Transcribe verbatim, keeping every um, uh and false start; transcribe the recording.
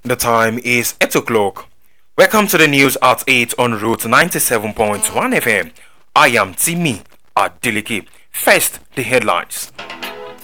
The time is eight o'clock. Welcome to the news at eight on Route ninety-seven point one F M. I am Timmy Adeleke. First, the headlines.